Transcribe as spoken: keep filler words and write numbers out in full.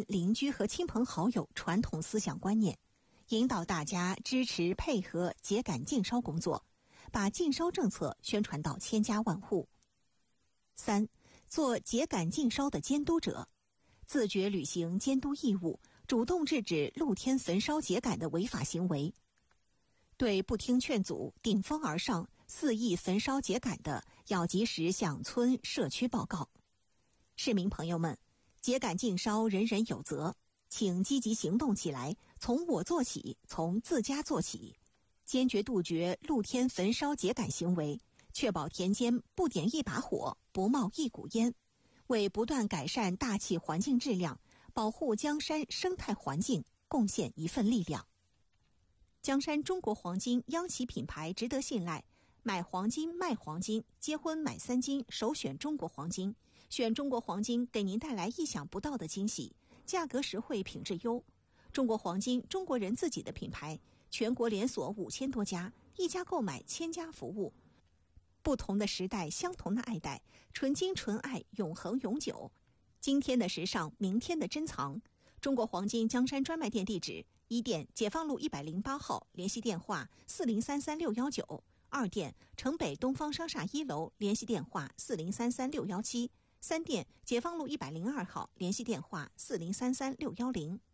人、邻居和亲朋好友传统思想观念，引导大家支持配合秸秆禁烧工作，把禁烧政策宣传到千家万户。三、做秸秆禁烧的监督者，自觉履行监督义务，主动制止露天焚烧秸秆的违法行为。对不听劝阻、顶风而上、肆意焚烧秸秆的，要及时向村社区报告。市民朋友们，秸秆禁烧人人有责，请积极行动起来，从我做起，从自家做起，坚决杜绝露天焚烧秸秆行为，确保田间不点一把火，不冒一股烟，为不断改善大气环境质量，保护江山生态环境贡献一份力量。江山中国黄金央企品牌值得信赖，买黄金卖黄金，结婚买三金，首选中国黄金。选中国黄金给您带来意想不到的惊喜，价格实惠，品质优。中国黄金，中国人自己的品牌，全国连锁五千多家，一家购买千家服务。不同的时代，相同的爱戴，纯金纯爱，永恒永久。今天的时尚，明天的珍藏。中国黄金江山专卖店地址：一店解放路一百零八号，联系电话四零三三六幺九；二店城北东方商厦一楼，联系电话四零三三六幺七；三店解放路一百零二号，联系电话四零三三六幺零。